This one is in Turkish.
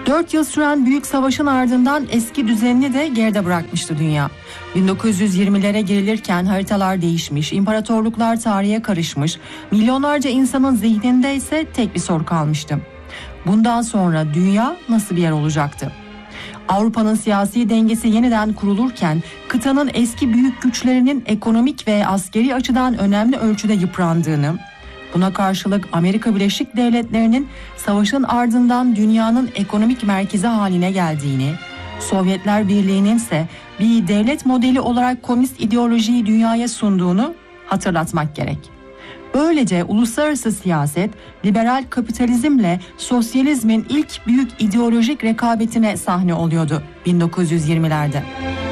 4 yıl süren büyük savaşın ardından eski düzenini de geride bırakmıştı dünya. 1920'lere gelinirken haritalar değişmiş, imparatorluklar tarihe karışmış, milyonlarca insanın zihninde ise tek bir soru kalmıştı. Bundan sonra dünya nasıl bir yer olacaktı? Avrupa'nın siyasi dengesi yeniden kurulurken kıtanın eski büyük güçlerinin ekonomik ve askeri açıdan önemli ölçüde yıprandığını, buna karşılık Amerika Birleşik Devletleri'nin savaşın ardından dünyanın ekonomik merkezi haline geldiğini, Sovyetler Birliği'nin ise bir devlet modeli olarak komünist ideolojiyi dünyaya sunduğunu hatırlatmak gerek. Böylece uluslararası siyaset, liberal kapitalizmle sosyalizmin ilk büyük ideolojik rekabetine sahne oluyordu 1920'lerde.